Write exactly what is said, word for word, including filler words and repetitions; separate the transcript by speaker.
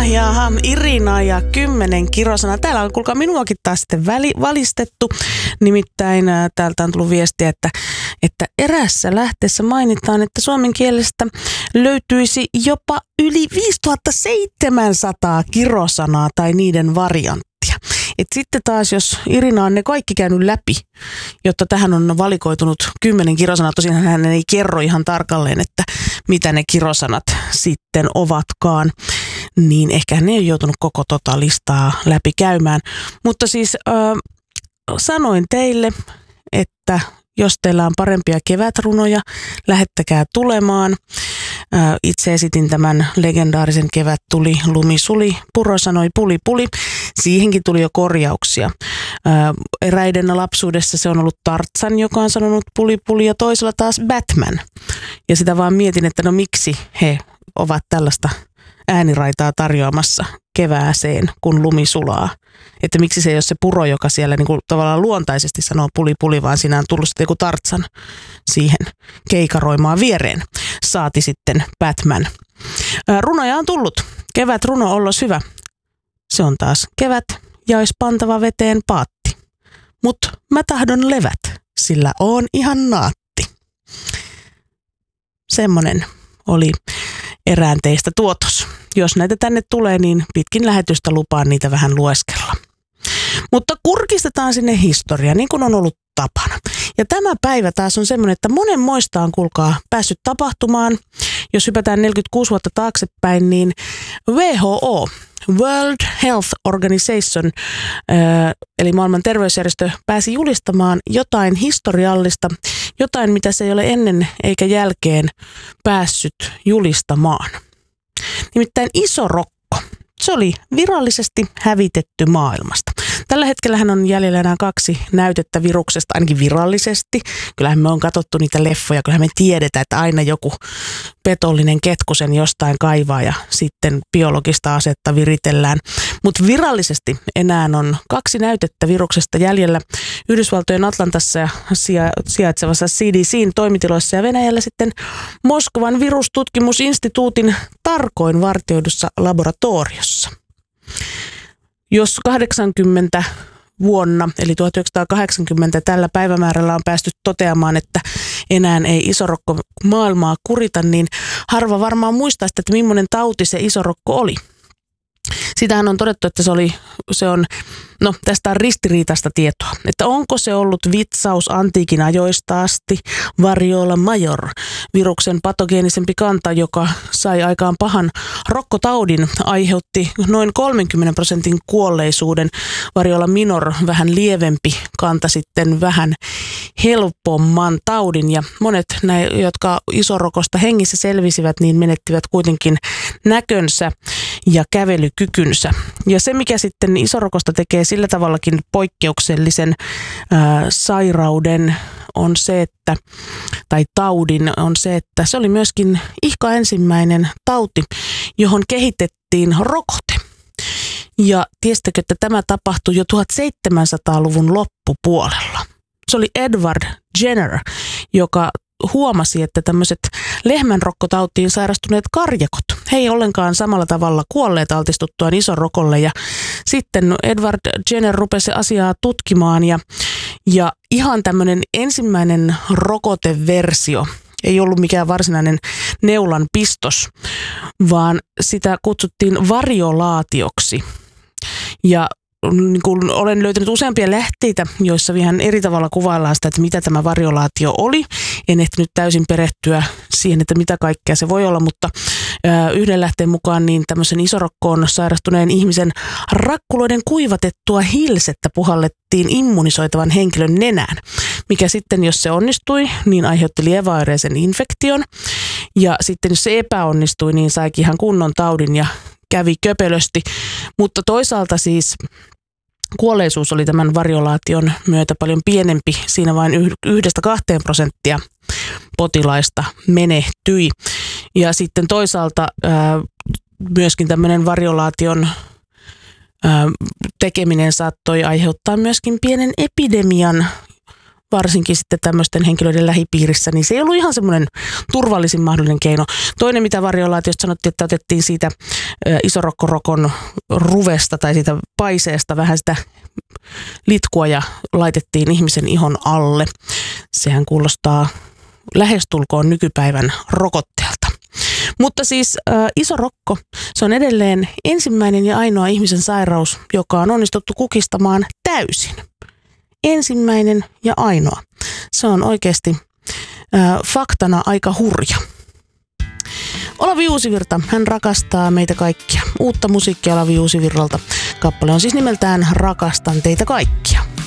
Speaker 1: jaha, Irina ja kymmenen kirosana. Täällä on kuulkaa minuakin taas sitten väli, valistettu. Nimittäin ä, täältä on tullut viestiä, että, että erässä lähteessä mainitaan, että suomen kielestä löytyisi jopa yli viisituhattaseitsemänsataa kirosanaa tai niiden varianttia. Et sitten taas, jos Irina on ne kaikki käynyt läpi, jotta tähän on valikoitunut kymmenen kirosanaa, tosiaan hän ei kerro ihan tarkalleen, että mitä ne kirosanat sitten ovatkaan, niin ehkä hän ei ole joutunut koko tota listaa läpi käymään. Mutta siis äh, sanoin teille, että jos teillä on parempia kevätrunoja, lähettäkää tulemaan. Äh, itse esitin tämän legendaarisen kevät tuli, lumi suli, Puro sanoi puli puli. Siihenkin tuli jo korjauksia. Äh, eräiden lapsuudessa se on ollut Tarzan, joka on sanonut puli puli, ja toisella taas Batman. Ja sitä vaan mietin, että no miksi he ovat tällaista ääniraitaa tarjoamassa kevääseen, kun lumi sulaa. Että miksi se ei ole se Puro, joka siellä niin kuin tavallaan luontaisesti sanoo puli puli, vaan siinä on tullut sitten joku Tarzan siihen keikaroimaan viereen. Saati sitten Batman. Ää, runoja on tullut. Kevät runo ollos hyvä. Se on taas kevät ja ois pantava veteen paatti. Mut mä tahdon levät, sillä oon ihan naatti. Semmonen oli erään teistä tuotos. Jos näitä tänne tulee, niin pitkin lähetystä lupaan niitä vähän lueskella. Mutta kurkistetaan sinne historia, niin kuin on ollut tapana. Ja tämä päivä taas on semmoinen, että monen moista on, kuulkaa, päässyt tapahtumaan. Jos hypätään neljäkymmentäkuusi vuotta taaksepäin, niin W H O, World Health Organization, eli maailman terveysjärjestö, pääsi julistamaan jotain historiallista, jotain mitä se ei ole ennen eikä jälkeen päässyt julistamaan. Nimittäin iso rokko. Se oli virallisesti hävitetty maailmasta. Tällä hetkellähän on jäljellä enää kaksi näytettä viruksesta, ainakin virallisesti. Kyllähän me on katsottu niitä leffoja, kyllähän me tiedetään, että aina joku petollinen ketkusen jostain kaivaa ja sitten biologista asetta viritellään. Mutta virallisesti enää on kaksi näytettä viruksesta jäljellä Yhdysvaltojen Atlantassa ja sijaitsevassa C D C:n toimitiloissa ja Venäjällä sitten Moskovan virustutkimusinstituutin tarkoin vartioidussa laboratoriossa. Jos kahdeksankymmentä vuonna, eli tuhatyhdeksänsataakahdeksankymmentä tällä päivämäärällä on päästy toteamaan, että enää ei isorokko maailmaa kurita, niin harva varmaan muistaa sitä, että millainen tauti se isorokko oli. Sitähän on todettu, että se, oli, se on, no tästä on ristiriitaista tietoa, että onko se ollut vitsaus antiikin ajoista asti, variola major, viruksen patogeenisempi kanta, joka sai aikaan pahan rokkotaudin, aiheutti noin kolmenkymmenen prosentin kuolleisuuden, variola minor vähän lievempi kanta sitten vähän helpomman taudin, ja monet näin, jotka isorokosta hengissä selvisivät, niin menettivät kuitenkin näkönsä ja kävelykykynsä. Ja se, mikä sitten isorokosta tekee sillä tavallakin poikkeuksellisen ää, sairauden, on se, että, tai taudin on se, että se oli myöskin ihka ensimmäinen tauti, johon kehitettiin rokote. Ja tiesittekö, että tämä tapahtui jo tuhatseitsemänsataaluvun loppupuolella. Se oli Edward Jenner, joka huomasi, että tämmöiset lehmänrokkotautiin sairastuneet karjakot, he ei ollenkaan samalla tavalla kuolleet altistuttuaan isorokolle, ja sitten Edward Jenner rupesi asiaa tutkimaan, ja, ja ihan tämmöinen ensimmäinen rokoteversio ei ollut mikään varsinainen neulan pistos, vaan sitä kutsuttiin variolaatioksi. Ja niin kuin olen löytänyt useampia lähteitä, joissa vähän eri tavalla kuvaillaan sitä, että mitä tämä variolaatio oli. En ehtinyt täysin perehtyä siihen, että mitä kaikkea se voi olla, mutta yhden lähteen mukaan niin tämmöisen isorokkoon sairastuneen ihmisen rakkuloiden kuivatettua hilsettä puhallettiin immunisoitavan henkilön nenään, mikä sitten, jos se onnistui, niin aiheutti lieväoireisen infektion. Ja sitten, jos se epäonnistui, niin saikin ihan kunnon taudin ja kävi köpelösti. Mutta toisaalta siis kuolleisuus oli tämän variolaation myötä paljon pienempi. Siinä vain yhdestä kahteen prosenttia potilaista menehtyi. Ja sitten toisaalta ää, myöskin tämmöinen variolaation ää, tekeminen saattoi aiheuttaa myöskin pienen epidemian varsinkin sitten tämmöisten henkilöiden lähipiirissä, niin se ei ollut ihan semmoinen turvallisin mahdollinen keino. Toinen, mitä varjolla, että jos sanottiin, että otettiin siitä isorokkorokon ruvesta tai siitä paiseesta vähän sitä litkua ja laitettiin ihmisen ihon alle. Sehän kuulostaa lähestulkoon nykypäivän rokotteelta. Mutta siis ä, iso rokko, se on edelleen ensimmäinen ja ainoa ihmisen sairaus, joka on onnistuttu kukistamaan täysin. Ensimmäinen ja ainoa. Se on oikeasti ä, faktana aika hurja. Olavi Uusivirta, hän rakastaa meitä kaikkia. Uutta musiikkia Olavi Uusivirralta. Kappale on siis nimeltään Rakastan teitä kaikkia.